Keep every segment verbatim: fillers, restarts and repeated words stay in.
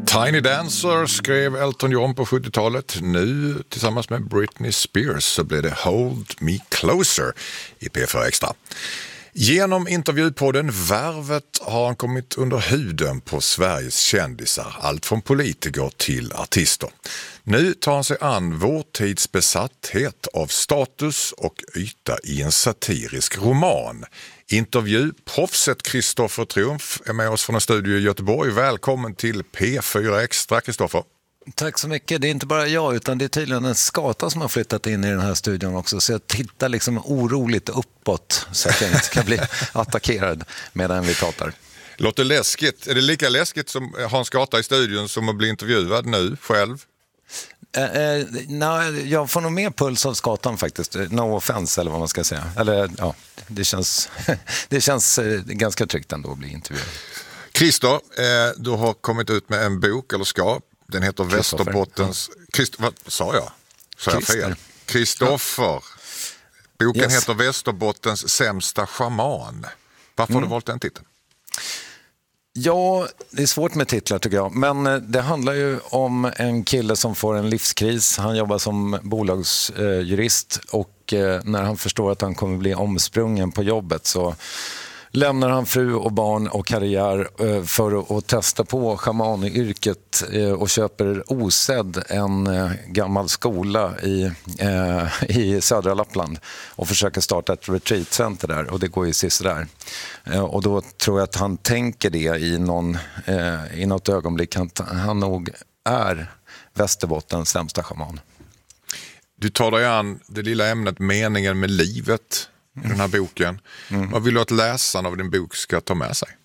Tiny Dancer skrev Elton John på sjuttiotalet. Nu tillsammans med Britney Spears så blev det Hold Me Closer i P fyra Extra. Genom intervjupodden Värvet har han kommit under huden på Sveriges kändisar, allt från politiker till artister. Nu tar han sig an vår tids besatthet av status och yta i en satirisk roman. Intervjuproffset Kristoffer Triumf är med oss från en studio i Göteborg. Välkommen till P fyra Extra, Kristoffer. Tack så mycket. Det är inte bara jag utan det är tydligen en skata som har flyttat in i den här studion också. Så jag tittar liksom oroligt uppåt så att jag inte ska bli attackerad medan vi pratar. Låter läskigt. Är det lika läskigt som Hans Skata i studion som att bli intervjuad nu själv? Eh, eh, nej, jag får nog mer puls av skatan faktiskt. No offense eller vad man ska säga. Eller ja, det känns, det känns eh, ganska tryggt ändå att bli intervjuad. Christer, eh, du har kommit ut med en bok eller ska. Den heter Västerbottens... Christ... Vad sa jag? Sa jag fel? Kristoffer. Boken yes. heter Västerbottens sämsta shaman. Varför mm. har du valt den titeln? Ja, det är svårt med titlar tycker jag. Men det handlar ju om en kille som får en livskris. Han jobbar som bolagsjurist och när han förstår att han kommer bli omsprungen på jobbet så lämnar han fru och barn och karriär för att testa på shamanyrket och köper osedd en gammal skola i, i södra Lappland och försöker starta ett retreatcenter där och det går ju sist där. Och då tror jag att han tänker det i, någon, i något ögonblick att han nog är Västerbottens sämsta shaman. Du tar dig an det lilla ämnet meningen med livet i den här boken. Mm. Vad vill du att läsaren av din bok ska ta med sig?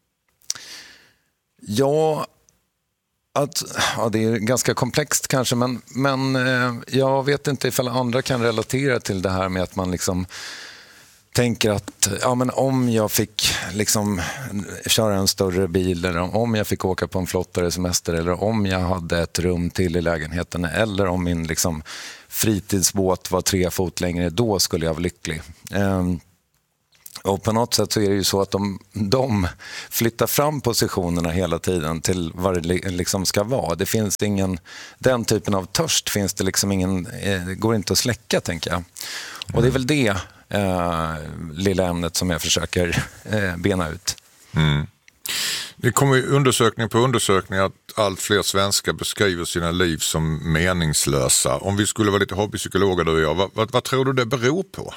Ja, att, ja det är ganska komplext kanske, men, men eh, jag vet inte ifall andra kan relatera till det här med att man liksom tänker att ja, men om jag fick liksom köra en större bil eller om jag fick åka på en flottare semester eller om jag hade ett rum till i lägenheten eller om min liksom fritidsbåt var tre fot längre, då skulle jag vara lycklig. Um, och på något sätt så är det ju så att de, de flyttar fram positionerna hela tiden till vad det liksom ska vara. Det finns ingen, den typen av törst finns det liksom ingen, eh, går inte att släcka tänker jag. Och det är väl det eh, lilla ämnet som jag försöker eh, bena ut. Mm. Det kommer ju undersökning på undersökning att allt fler svenskar beskriver sina liv som meningslösa. Om vi skulle vara lite hobbypsykologer du och jag, vad, vad, vad tror du det beror på?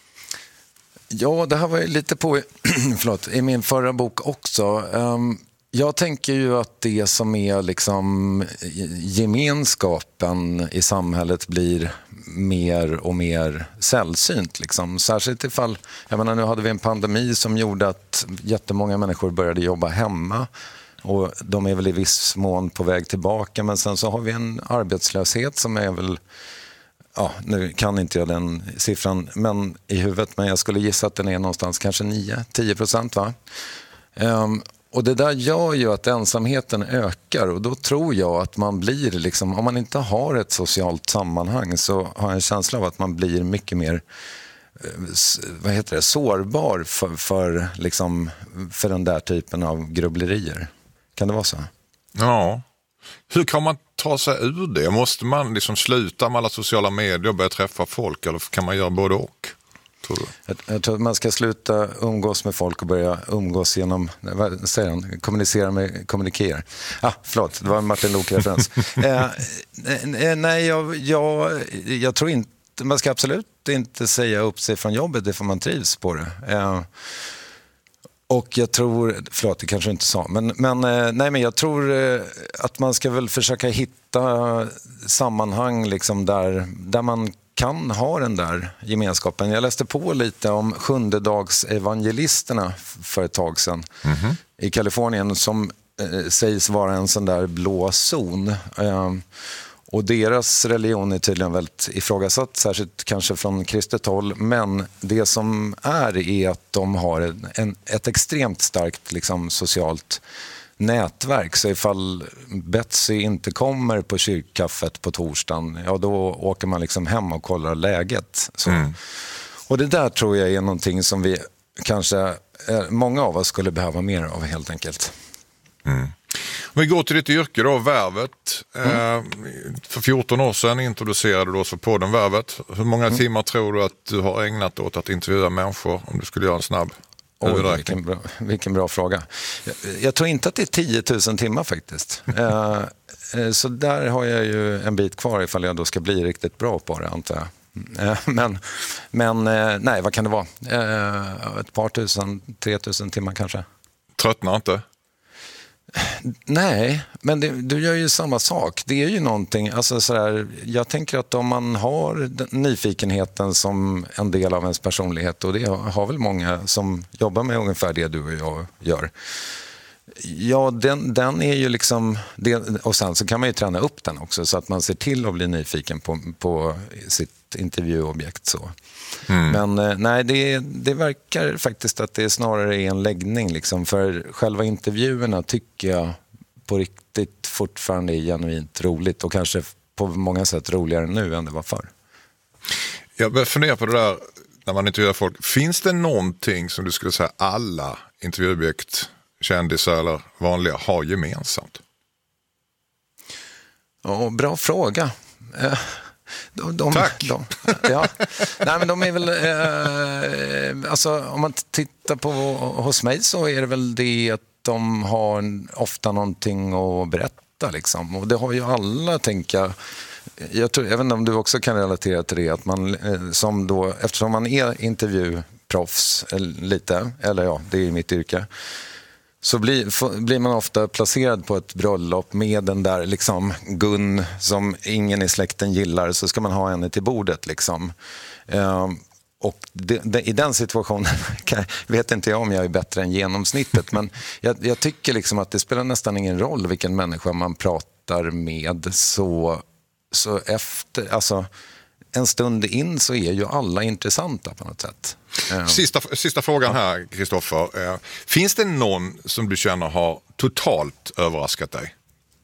Ja, det här var ju lite på förlåt, i min förra bok också. Um, jag tänker ju att det som är liksom gemenskapen i samhället blir mer och mer sällsynt. Liksom. Särskilt ifall, jag menar, nu hade vi en pandemi som gjorde att jättemånga människor började jobba hemma. Och de är väl i viss mån på väg tillbaka. Men sen så har vi en arbetslöshet som är väl, ja, nu kan inte jag den siffran men i huvudet. Men jag skulle gissa att den är någonstans kanske nio till tio procent va? Um, Och det där gör ju att ensamheten ökar och då tror jag att man blir liksom, om man inte har ett socialt sammanhang så har jag en känsla av att man blir mycket mer vad heter det, sårbar för, för, liksom, för den där typen av grubblerier. Kan det vara så? Ja. Hur kan man ta sig ur det? Måste man liksom sluta med alla sociala medier och börja träffa folk eller kan man göra både och? Jag, jag tror att man ska sluta umgås med folk och börja umgås genom, vad säger han? Kommunicera med kommunikera. Ah, förlåt, det var en Martin Lok-referens. eh, nej, jag, jag, jag tror inte, man ska absolut inte säga upp sig från jobbet, det får man trivs på det. Eh, och jag tror, förlåt det kanske inte sa, men, men, nej, men jag tror att man ska väl försöka hitta sammanhang liksom där, där man kan ha den där gemenskapen. Jag läste på lite om sjundedagsevangelisterna för ett tag sedan mm-hmm. i Kalifornien som eh, sägs vara en sån där blå zon. Eh, och deras religion är tydligen väldigt ifrågasatt, särskilt kanske från kristet håll. Men det som är är att de har en, en, ett extremt starkt liksom, socialt nätverk. Så ifall Betsy inte kommer på kyrkkaffet på torsdagen, ja då åker man liksom hem och kollar läget. Så. Mm. Och det där tror jag är någonting som vi kanske, många av oss skulle behöva mer av helt enkelt. Mm. Om vi går till ditt yrke då, Värvet. Mm. Eh, för fjorton år sedan introducerade du oss för podden Värvet. Hur många mm. timmar tror du att du har ägnat åt att intervjua människor om du skulle göra en snabb? Oj, vilken, bra, vilken bra fråga. Jag, jag tror inte att det är tio tusen timmar faktiskt. eh, så där har jag ju en bit kvar ifall jag då ska bli riktigt bra på det, antar jag. Eh, men men eh, nej, vad kan det vara? Eh, ett par tusen, tre tusen timmar kanske. Tröttnar inte? Nej, men det, du gör ju samma sak. Det är ju någonting, alltså sådär, jag tänker att om man har nyfikenheten som en del av ens personlighet, och det har väl många som jobbar med ungefär det du och jag gör. Ja, den, den är ju liksom, det, och sen så kan man ju träna upp den också så att man ser till att bli nyfiken på, på sitt intervjuobjekt så. Mm. Men nej, det, det verkar faktiskt att det snarare är en läggning liksom, för själva intervjuerna tycker jag på riktigt fortfarande är genuint roligt och kanske på många sätt roligare nu än det var förr. Jag börjar fundera på det där när man intervjuar folk. Finns det någonting som du skulle säga alla intervjuobjekt, kändisar eller vanliga, har gemensamt? Ja, bra fråga. De, de, Tack. De, ja. Nej, men de är väl, eh, alltså, om man tittar på hos mig så är det väl det att de har ofta någonting att berätta liksom. Och det har ju alla, tänker jag. Jag tror, även om du också kan relatera till det, att man eh, som då, eftersom man är intervjuproffs lite, eller ja, det är mitt yrke, så blir, f- blir man ofta placerad på ett bröllop med den där liksom Gun som ingen i släkten gillar, så ska man ha henne till bordet liksom. Ehm, och det, det, i den situationen kan, vet inte jag om jag är bättre än genomsnittet, men jag, jag tycker liksom att det spelar nästan ingen roll vilken människa man pratar med, så, så efter, alltså en stund in så är ju alla intressanta på något sätt. Sista, sista frågan här, Kristoffer. Finns det någon som du känner har totalt överraskat dig?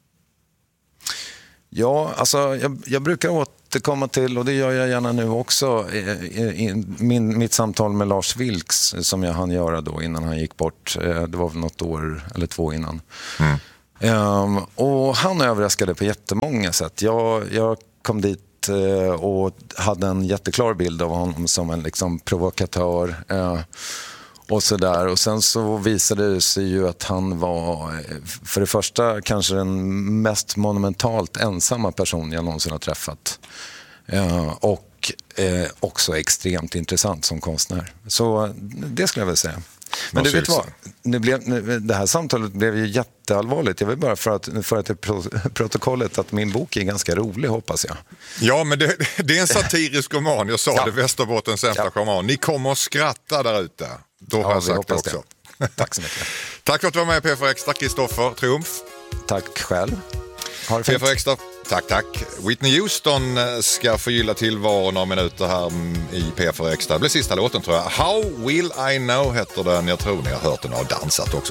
Ja, alltså jag, jag brukar återkomma till, och det gör jag gärna nu också, i, i, min, mitt samtal med Lars Vilks som jag hann göra då innan han gick bort. Det var väl något år eller två innan. Mm. Um, och han överraskade på jättemånga sätt. Jag, jag kom dit och hade en jätteklar bild av honom som en liksom provokatör eh, och sådär. Och sen så visade det sig ju att han var för det första kanske den mest monumentalt ensamma person jag någonsin har träffat. Eh, och eh, också extremt intressant som konstnär. Så det skulle jag väl säga. Men du vet vad, nu blev, nu, det här samtalet blev ju jätteallvarligt. Jag vill bara för att, för att det är protokollet att min bok är ganska rolig, hoppas jag. Ja, men det, det är en satirisk roman. Jag sa ja. det, Västerbottens sämsta ja. roman. Ni kommer att skratta där ute. Då har ja, jag sagt det också. Det. Tack så mycket. Tack för att du var med i P fyra Extra, Kristoffer Triumf. Tack själv. Ha det P fyra Extra. Tack, tack. Whitney Houston ska förgylla tillvaron några minuter här i P fyra Extra. Det blir sista låten, tror jag. How Will I Know heter den. Jag tror ni har hört den och dansat också.